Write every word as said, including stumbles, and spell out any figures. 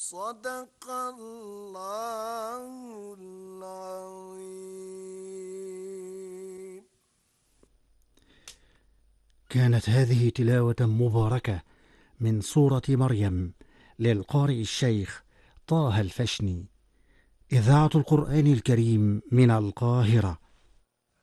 صدق الله العظيم. كانت هذه تلاوة مباركة من سورة مريم للقارئ الشيخ طه الفشني، إذاعة القرآن الكريم من القاهرة.